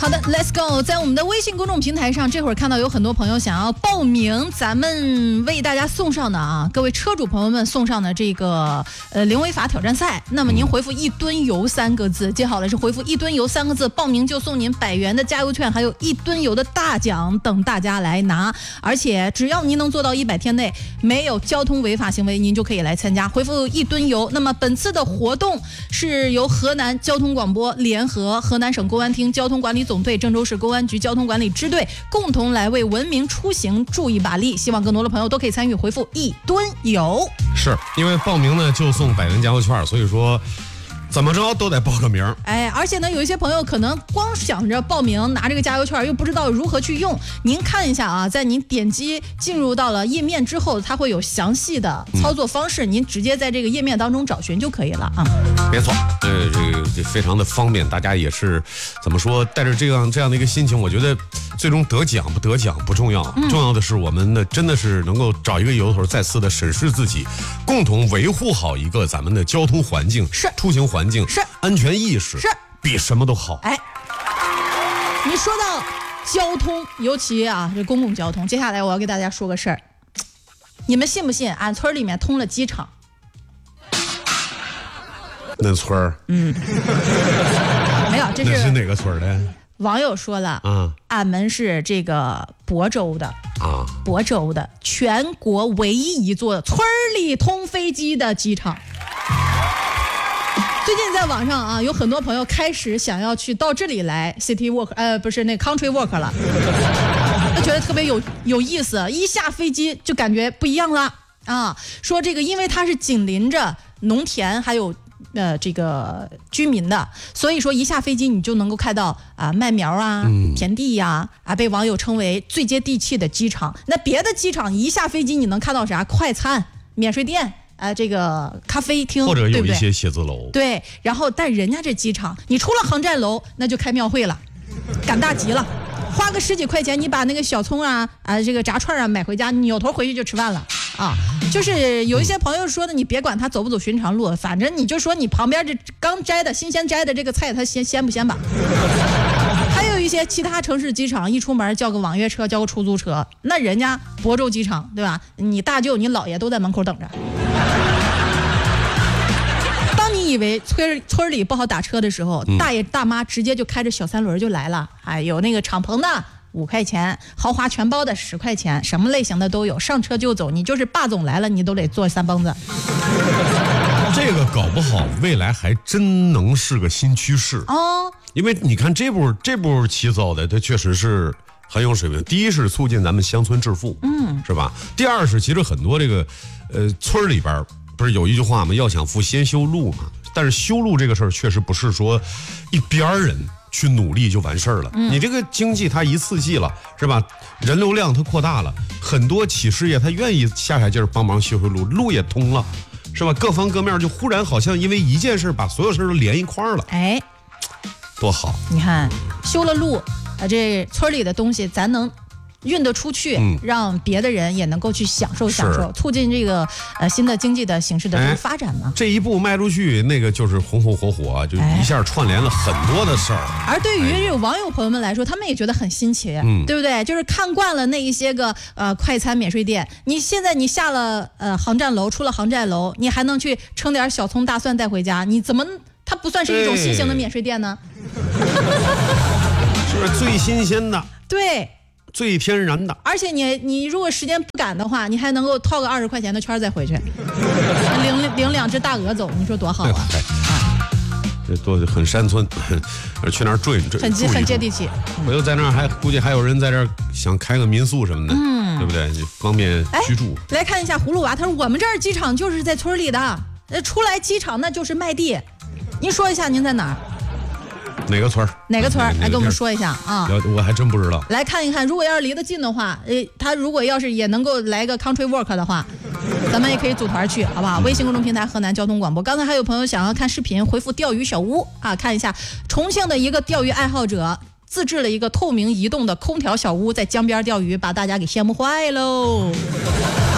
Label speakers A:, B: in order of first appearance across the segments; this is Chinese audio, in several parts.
A: 好的 ，Let's go！ 在我们的微信公众平台上，这会儿看到有很多朋友想要报名，咱们为大家送上的啊，各位车主朋友们送上的这个零违法挑战赛。那么您回复1吨油3个字，记好了是回复1吨油3个字，报名就送您100元的加油券，还有1吨油的大奖等大家来拿。而且只要您能做到100天内没有交通违法行为，您就可以来参加。回复1吨油。那么本次的活动是由河南交通广播联合河南省公安厅交通管理总队、郑州市公安局交通管理支队共同来为文明出行助一把力，希望更多的朋友都可以参与，回复1吨油。
B: 是因为报名呢就送100元加油券，所以说怎么着都得报个名。
A: 而且呢，有一些朋友可能光想着报名拿这个加油券，又不知道如何去用。您看一下啊，在您点击进入到了页面之后，它会有详细的操作方式，您直接在这个页面当中找寻就可以了啊。
B: 没错，这非常的方便，大家也是怎么说，带着这样的一个心情，我觉得最终得奖不得奖不重要，重要的是我们呢真的是能够找一个由头，再次的审视自己，共同维护好一个咱们的交通环境，
A: 是
B: 出行环境，
A: 是
B: 安全意识，
A: 是
B: 比什么都好。
A: 你说到交通，尤其啊这公共交通，接下来我要给大家说个事儿，你们信不信？俺村里面通了机场。
B: 那村儿，
A: 没有，这
B: 是哪个村的？
A: 网友说了俺们是这个亳州的亳州的全国唯一一座村里通飞机的机场。最近在网上啊，有很多朋友开始想要去到这里来 city walk， 不是那 country walk 了，他觉得特别有意思，一下飞机就感觉不一样了啊。说这个因为它是紧邻着农田还有这个居民的，所以说一下飞机你就能够看到麦苗啊、田地呀被网友称为最接地气的机场。那别的机场一下飞机你能看到啥？快餐、免税店。这个咖啡厅
B: 或者有一些写字楼，
A: 对，然后但人家这机场，你出了航站楼，那就开庙会了，赶大集了，花个10几块钱，你把那个小葱这个炸串买回家，扭头回去就吃饭了啊！就是有一些朋友说的，你别管他走不走寻常路，反正你就说你旁边这刚摘的新鲜摘的这个菜，它鲜不鲜吧？还有一些其他城市机场，一出门叫个网约车，叫个出租车，那人家亳州机场对吧？你大舅、你姥爷都在门口等着。当你以为村里不好打车的时候，大爷大妈直接就开着小3轮就来了。有那个敞篷的5块钱，豪华全包的10块钱，什么类型的都有，上车就走。你就是霸总来了，你都得坐3蹦子。
B: 这个搞不好未来还真能是个新趋势哦。因为你看这部起走的，它确实是很有水平。第一是促进咱们乡村致富，是吧？第二是其实很多这个村里边不是有一句话吗？要想富先修路嘛。但是修路这个事儿确实不是说一边人去努力就完事儿了。你这个经济它一次性了，是吧？人流量它扩大了，很多企事业它愿意下劲儿帮忙修路，路也通了，是吧？各方各面就忽然好像因为一件事把所有事都连一块儿了。多好！你
A: 看修了路，这村里的东西咱能运得出去，让别的人也能够去享受，促进这个新的经济的形势的这个发展嘛。
B: 这一步迈出去，那个就是红红火火，就一下串联了很多的事儿。
A: 而对于这个网友朋友们来说，他们也觉得很新奇，对不对？就是看惯了那一些个快餐免税店，你现在你下了航站楼，出了航站楼，你还能去称点小葱大蒜带回家，你怎么它不算是一种新型的免税店呢？
B: 是最新鲜的，
A: 对。
B: 最天然的，
A: 而且你如果时间不赶的话，你还能够套个20块钱的圈再回去，领2只大鹅走，你说多好啊！
B: 这多很山村，去那儿住
A: 很接地气。
B: 回头在那儿估计还有人在这儿想开个民宿什么的，对不对？方便居住。
A: 来看一下葫芦娃，他说我们这儿机场就是在村里的，出来机场那就是麦地。您说一下您在哪儿？
B: 哪个村？
A: 来跟我们说一下啊！
B: 我还真不知道。
A: 来看一看，如果要是离得近的话，他如果要是也能够来个 country walk 的话，咱们也可以组团去，好不好？微信公众平台河南交通广播。刚才还有朋友想要看视频，回复钓鱼小屋看一下重庆的一个钓鱼爱好者自制了一个透明移动的空调小屋，在江边钓鱼，把大家给羡慕坏喽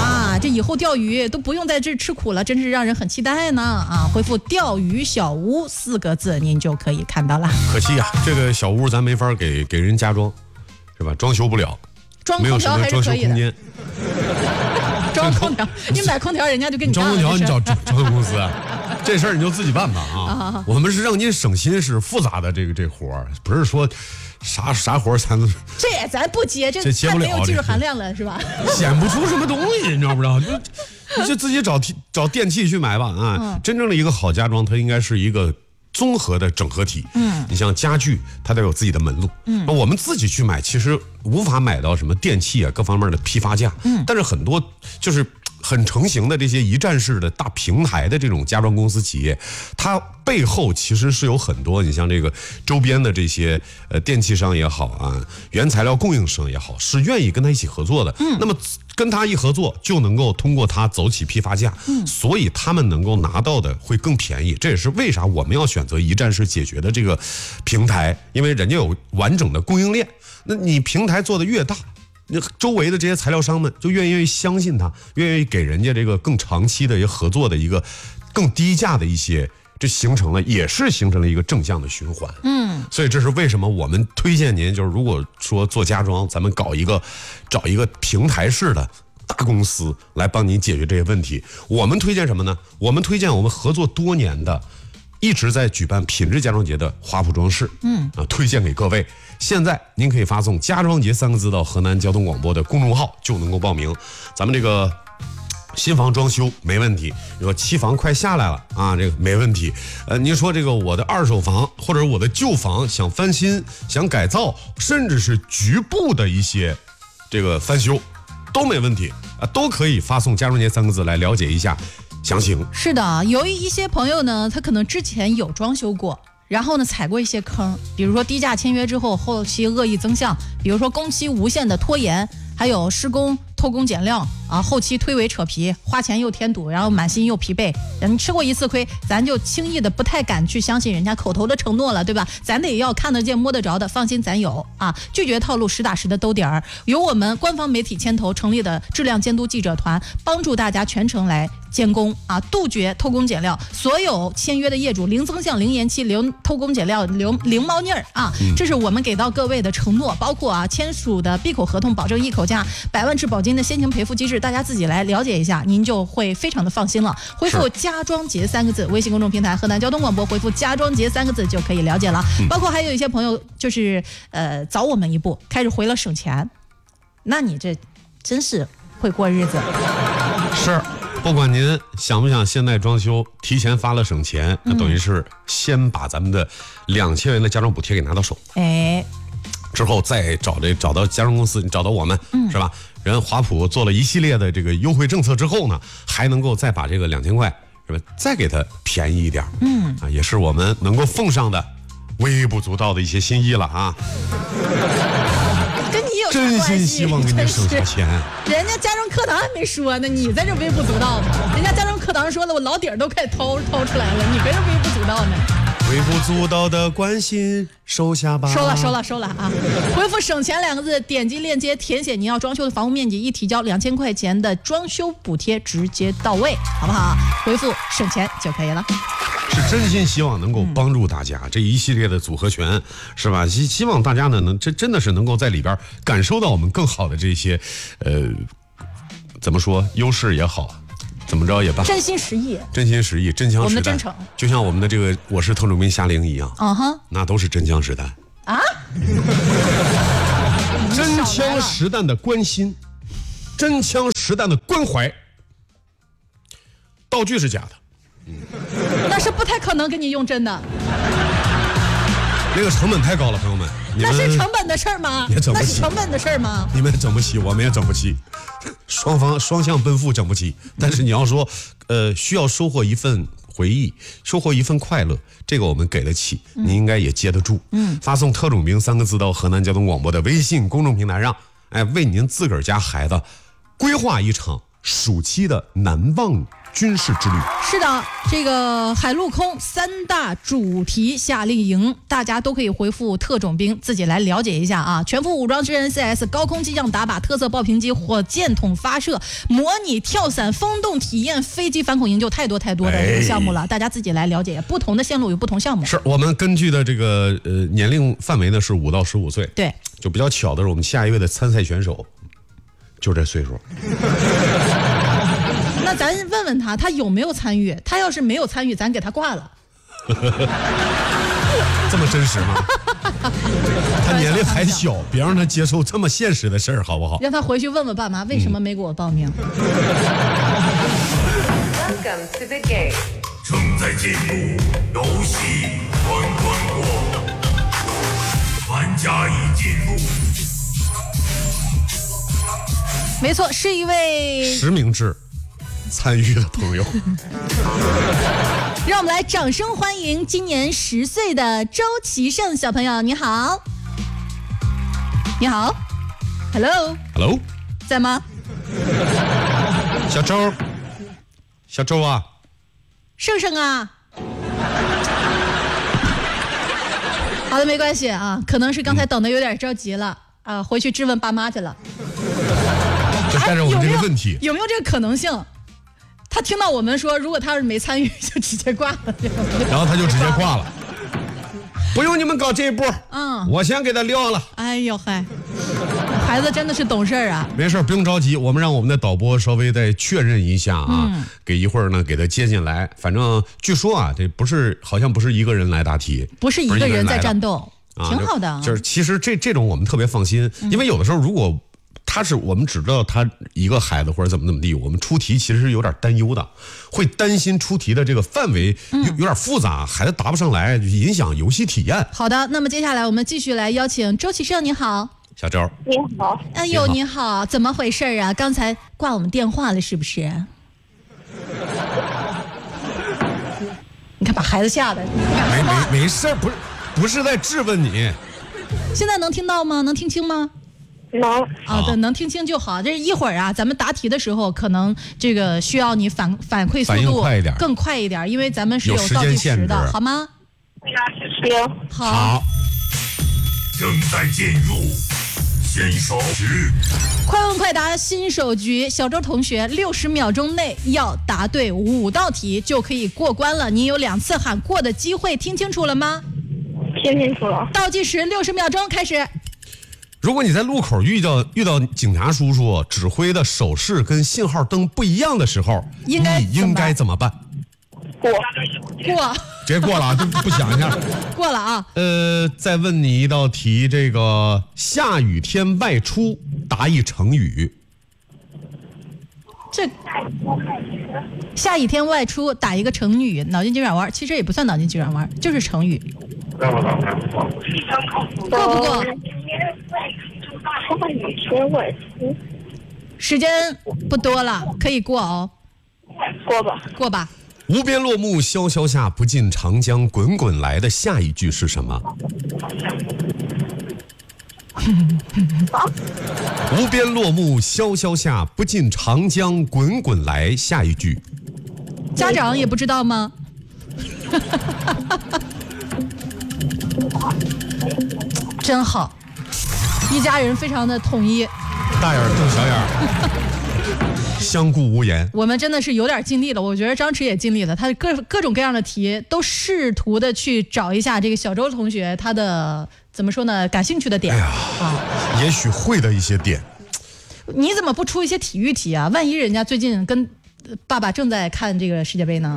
A: 这以后钓鱼都不用在这吃苦了，真是让人很期待呢啊！回复钓鱼小屋4个字，您就可以看到了。
B: 可惜啊，这个小屋咱没法给人加装，是吧？装修不了，
A: 装空调还是可以的。装空调，你买空调人家就给你
B: 装空调，你找装修公司，这事儿你就自己办吧啊！我们是让您省心事，复杂的这活儿，不是说啥活儿咱都
A: 咱不接，这太没有技术含量了，是吧？
B: 显不出什么东西，你知道不知道？就自己找电器去买吧啊！真正的一个好家装，它应该是一个综合的整合体。你像家具，它得有自己的门路。那我们自己去买，其实无法买到什么电器啊各方面的批发价。但是很多就是很成型的这些一站式的大平台的这种家装公司企业，它背后其实是有很多，你像这个周边的这些电器商也好啊，原材料供应商也好，是愿意跟他一起合作的。那么跟他一合作，就能够通过他走起批发价，所以他们能够拿到的会更便宜。这也是为啥我们要选择一站式解决的这个平台，因为人家有完整的供应链。那你平台做的越大，那周围的这些材料商们就愿意相信他，愿意给人家这个更长期的一个合作的一个更低价的一些，这形成了一个正向的循环。所以这是为什么我们推荐您，就是如果说做家装，咱们找一个平台式的大公司来帮您解决这些问题。我们推荐什么呢？我们推荐我们合作多年的，一直在举办品质家装节的华普装饰，推荐给各位。现在您可以发送家装节3个字到河南交通广播的公众号，就能够报名。咱们这个新房装修没问题，你说期房快下来了啊，这个没问题。您说这个我的二手房或者我的旧房想翻新、想改造，甚至是局部的一些这个翻修都没问题啊，都可以发送家装节3个字来了解一下详情。
A: 是的，有一些朋友呢，他可能之前有装修过，然后呢踩过一些坑，比如说低价签约之后后期恶意增项，比如说工期无限的拖延，还有施工偷工减料啊，后期推诿扯皮，花钱又添堵，然后满心又疲惫。人吃过一次亏，咱就轻易的不太敢去相信人家口头的承诺了，对吧？咱得要看得见摸得着的，放心咱有啊，拒绝套路，实打实的兜点儿。由我们官方媒体牵头成立的质量监督记者团，帮助大家全程来监工啊，杜绝偷工减料。所有签约的业主零增项、零延期、零偷工减料、零猫腻儿啊，这是我们给到各位的承诺。包括啊签署的闭口合同，保证一口价，100万质保金的先行赔付机制，大家自己来了解一下，您就会非常的放心了。回复家装节3个字，微信公众平台河南交通广播回复家装节3个字就可以了解了。包括还有一些朋友就是早我们一步开始回了省钱，那你这真是会过日子。
B: 是，不管您想不想现代装修，提前发了省钱，那等于是先把咱们的2000元的家装补贴给拿到手，之后再找到家装公司，你找到我们，是吧？人华普做了一系列的这个优惠政策之后呢，还能够再把这个2000块，是吧？再给它便宜一点，也是我们能够奉上的微不足道的一些心意了啊。
A: 跟你有
B: 真心希望给你省下钱。
A: 人家家装课堂还没说呢，你在这微不足道呢。人家家装课堂说了，我老底儿都快掏出来了，你跟这微不足道呢。
B: 微不足道的关心收下吧。
A: 收了啊！回复省钱2个字，点击链接填写您要装修的房屋面积，一提交2000块钱的装修补贴直接到位，好不好？回复省钱就可以了。
B: 是真心希望能够帮助大家，这一系列的组合拳，是吧？希望大家呢真的是能够在里边感受到我们更好的这些怎么说优势也好，怎么着也罢，
A: 真心实意，
B: 真枪实弹，
A: 我们的真诚，
B: 就像我们的这个我是特种兵夏令一样，那都是真枪实弹啊，真枪实弹的关心，真枪实弹的关怀，道具是假的。
A: 那是不太可能给你用真的，
B: 那个成本太高了，朋友们。
A: 那是成本的事儿吗？那是成本的事儿吗？
B: 你们整不起，我们也整不起，双向奔赴整不起。但是你要说，需要收获一份回忆，收获一份快乐，这个我们给得起，你应该也接得住。发送特种兵3个字到河南交通广播的微信公众平台上，为您自个儿家孩子规划一场暑期的难忘军事之旅。
A: 是的，这个海陆空3大主题夏令营，大家都可以回复特种兵自己来了解一下啊。全副武装真人 CS， 高空机降打靶，特色爆屏机，火箭筒发射，模拟跳伞，风洞体验，飞机反恐营救，太多的这个项目了，大家自己来了解。不同的线路有不同项目。
B: 是我们根据的这个年龄范围呢是5到15岁。
A: 对，
B: 就比较巧的是，我们下一位的参赛选手就这岁数。
A: 那咱问问他有没有参与？他要是没有参与，咱给他挂了。
B: 这么真实吗？他年龄还小，别让他接受这么现实的事儿，好不好？
A: 让他回去问问爸妈，为什么没给我报名。
C: Welcome to the game。正在进入游戏关关过，玩家已进入。
A: 没错，是一位
B: 实名制参与的朋友。
A: 让我们来掌声欢迎今年10岁的周其胜小朋友。你好，你好 ，Hello， 在吗？
B: 小周啊，
A: 胜胜啊。好的，没关系啊，可能是刚才等的有点着急了啊，回去质问爸妈去了。
B: 就带着我们这个问题，
A: 有没有这个可能性？他听到我们说，如果他要是没参与，就直接挂了。
B: 然后他就直接挂了，不用你们搞这一步，我先给他撂了。
A: 哎呦嗨，孩子真的是懂事啊。
B: 没事，不用着急，我们让我们的导播稍微再确认一下啊，给一会儿呢给他接进来。反正据说啊，这好像不是一个人来答题，
A: 不是一个人在战斗，挺好的。
B: 就是其实这种我们特别放心，因为有的时候如果我们只知道他一个孩子或者怎么地，我们出题其实是有点担忧的，会担心出题的这个范围有点复杂，孩子答不上来，影响游戏体验。
A: 好的，那么接下来我们继续来邀请周启胜，你好。
B: 小周，
D: 你好。
A: 哎呦，你好，怎么回事啊？刚才挂我们电话了是不是？你看把孩子吓得。
B: 没事，不是在质问你。
A: 现在能听到吗？能听清吗？
D: 能。
A: 对，能听清就好。这一会儿啊，咱们答题的时候，可能这个需要你反馈速度更快一点，因为咱们是有倒计时的，好吗？
D: 行。
A: 好。
C: 正在进入新手局，
A: 快问快答新手局。小周同学，60秒钟内要答对5道题就可以过关了。你有2次喊过的机会，听清楚了吗？
D: 听清楚了。
A: 倒计时60秒钟开始。
B: 如果你在路口遇到警察叔叔指挥的手势跟信号灯不一样的时候，你应该怎么办？
D: 过。
B: 直接过了啊，就不想一下。
A: 过了啊。
B: 再问你一道题，这个下雨天外出答一成语。
A: 这下雨天外出打一个成语，脑筋急转弯，其实也不算脑筋急转弯，就是成语。过不过？
D: 下雨天外出。
A: 时间不多了，可以过哦。过吧。
B: 无边落木萧萧下，不尽长江滚滚来的下一句是什么？无边落木萧萧下，不尽长江滚滚来，下一句。
A: 家长也不知道吗？真好，一家人非常的统一，
B: 大眼瞪小眼，相顾无言。
A: 我们真的是有点尽力了，我觉得张弛也尽力了，他各种各样的题都试图的去找一下这个小周同学他的怎么说呢，感兴趣的点。
B: 也许会的一些点。
A: 你怎么不出一些体育题啊？万一人家最近跟爸爸正在看这个世界杯呢？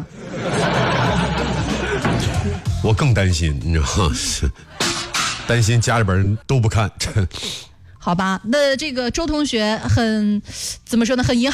B: 我更担心，你知道吗？担心家里边人都不看。
A: 好吧，那这个周同学怎么说呢？很遗憾。